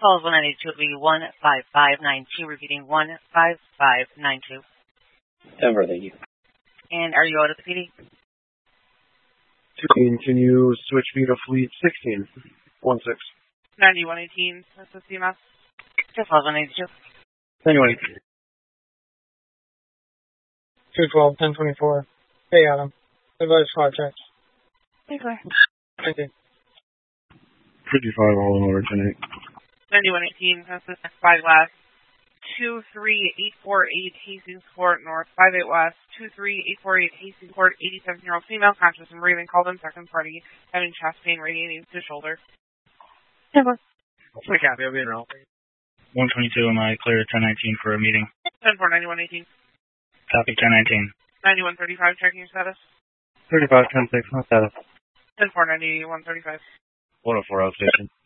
192 will be 15592, repeating 15592. Denver, thank you. And are you out of the PD? Can you switch me to Fleet 16? 16. 9118, this is CMS. 192. 9118. 212, 1024. Hey, Adam. Advice 5 checks. Hey, Claire. Thank you. 55 all in order tonight. 9118, this is 5 West. 23848 Hastings Court North, 58 West, 23848 Hastings Court, 87-year-old female, conscious and breathing, called in second party, having chest pain radiating to shoulder. Denver. Quick copy, I'll be in roll. 122, am I clear at 1019 for a meeting? 10-4, 9118. Copy 1019. 9135, checking your status. 35, 10-6, no status. 10-4, 9135. 104 outstation.